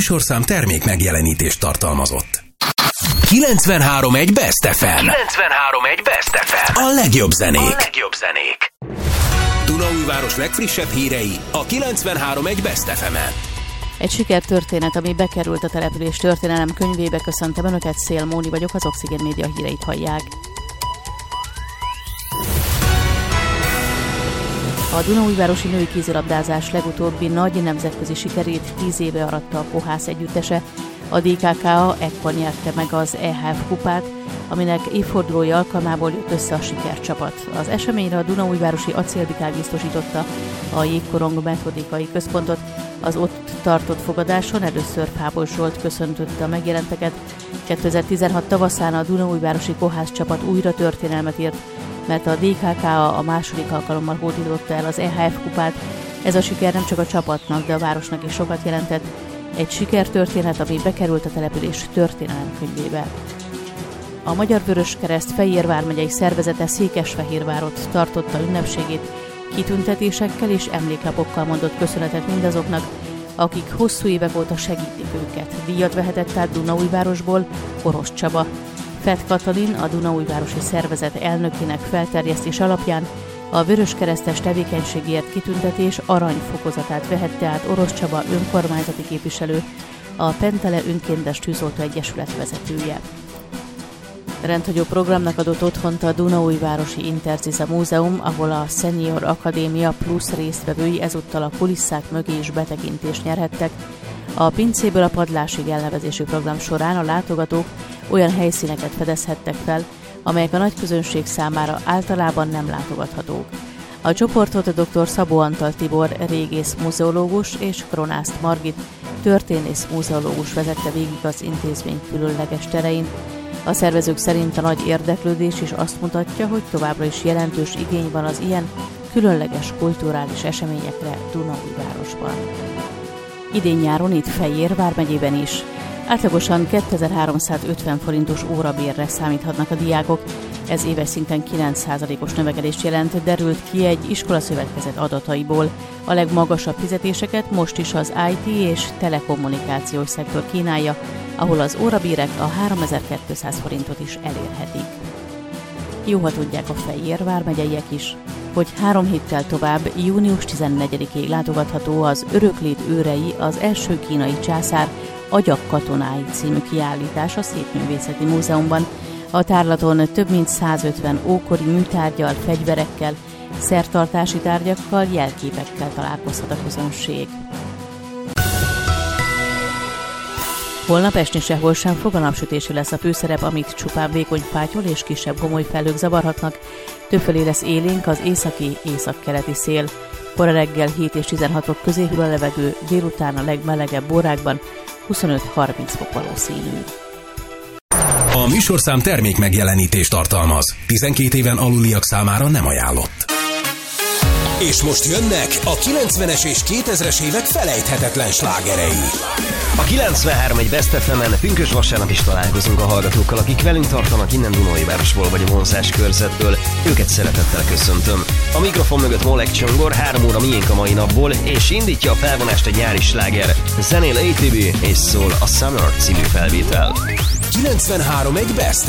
műsorszám termék megjelenítést tartalmazott. 93.1 Best FM. 93.1 Best FM. A legjobb zenék. Dunaújváros legfrissebb hírei a 93.1 Best FM-en. Egy sikertörténet, ami bekerült a település történelem könyvébe. Köszöntöm Önöket, Szél Móni vagyok, az Oxigén Média híreit hallják. A Dunaújvárosi női kézilabdázás legutóbbi nagy nemzetközi sikerét 10 éve aratta a Kohász együttese. A DKK ekkor nyerte meg az EHF kupát, aminek évfordulója alkalmából jött össze a sikercsapat. Az eseményre a Dunaújvárosi Acél-BKK biztosította a Jégkorong metodikai központot. Az ott tartott fogadáson először Fábos Zsolt köszöntötte a megjelenteket. 2016 tavaszán a Dunaújvárosi Kohász csapat újra történelmet írt, mert a DKK a második alkalommal hódította el az EHF kupát. Ez a siker nem csak a csapatnak, de a városnak is sokat jelentett. Egy sikertörténet, ami bekerült a település történelem könyvébe. A Magyar Vöröskereszt Fejér vármegyei szervezete Székesfehérvárot tartotta ünnepségét, kitüntetésekkel és emléklapokkal mondott köszönetet mindazoknak, akik hosszú évek óta segítik őket. Díjat vehetett át Dunaújvárosból Orosz Csaba. Fett Katalin, a Dunaújvárosi Szervezet elnökének felterjesztés alapján a vöröskeresztes tevékenységért kitüntetés aranyfokozatát vehette át Orosz Csaba önkormányzati képviselő, a Pentele Önkéntes Tűzoltó Egyesület vezetője. Rendhagyó programnak adott otthont a Dunaújvárosi Interziza Múzeum, ahol a Senior Akadémia Plus résztvevői ezúttal a kulisszák mögé is betekintést nyerhettek. A pincéből a padlásig elnevezésű program során a látogatók olyan helyszíneket fedezhettek fel, amelyek a nagyközönség számára általában nem látogathatók. A csoportot dr. Szabó Antal Tibor régész muzeológus és Kronászt Margit történész muzeológus vezette végig az intézmény különleges terein. A szervezők szerint a nagy érdeklődés is azt mutatja, hogy továbbra is jelentős igény van az ilyen különleges kulturális eseményekre Dunaújvárosban. Idén nyáron itt Fejér vármegyében is átlagosan 2350 forintos órabérre számíthatnak a diákok. Ez éves szinten 9%-os növekedést jelent, derült ki egy iskolaszövetkezet adataiból. A legmagasabb fizetéseket most is az IT és telekommunikációs szektor kínálja, ahol az órabérek a 3200 forintot is elérhetik. Jó, ha tudják a Fejér vármegyeiek is, hogy 3 héttel tovább, június 14-ig látogatható az Öröklét őrei, az első kínai császár Agyak katonái című kiállítás a Szépművészeti Múzeumban. A tárlaton több mint 150 ókori műtárggyal, fegyverekkel, szertartási tárgyakkal, jelképekkel találkozhat a közönség. Holnap esni sehol sem fog, a napsütésű lesz a főszerep, amit csupán vékony fátyol és kisebb homolyfelhők zavarhatnak. Többfelé lesz élénk az északi-északkeleti szél. Kora reggel 7 és 16 fok közé hűl a levegő, délután a legmelegebb órákban 25-30 fok valószínű. A műsorszám termék megjelenítést tartalmaz. 12 éven aluliak számára nem ajánlott. És most jönnek a 90-es és 2000-es évek felejthetetlen slágerei. A 93.1 Best FM-en pünkös vasárnap is találkozunk a hallgatókkal, akik velünk tartanak innen Dunaújvárosból vagy a vonzás körzetből. Őket szeretettel köszöntöm. A mikrofon mögött Molek Csongor, 3 óra miénk a mai napból, és indítja a felvonást egy nyári sláger. Zenél ATB és szól a Summer című felvétel. 93.1 Best